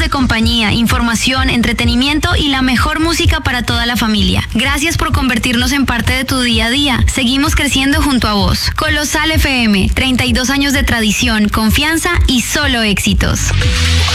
de compañía, información, entretenimiento y la mejor música para toda la familia. Gracias por convertirnos en parte de tu día a día. Seguimos creciendo junto a vos. Colosal FM, 32 años de tradición, confianza y solo éxitos.